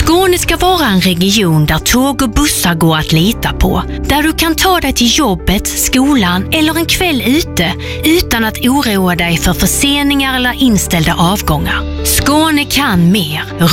Skåne ska vara en region där tåg och bussar går att lita på. Där du kan ta dig till jobbet, skolan eller en kväll ute utan att oroa dig för förseningar eller inställda avgångar. Skåne kan mer.